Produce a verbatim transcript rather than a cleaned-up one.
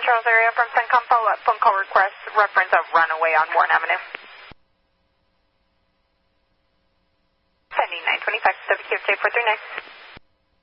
Charles area from CENTCOM follow-up phone call request, reference of runaway on Warren Avenue. Pending nine twenty-five, W Q F J four three nine.